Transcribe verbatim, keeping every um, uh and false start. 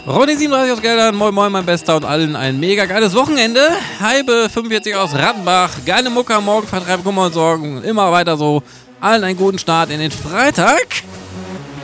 Ronny siebenunddreißig aus Geldern, moin moin mein Bester und allen ein mega geiles Wochenende. Heibe fünfundvierzig aus Rattenbach, geile Mucke am Morgen, Vertreib, Kummer und Sorgen, immer weiter so. Allen einen guten Start in den Freitag.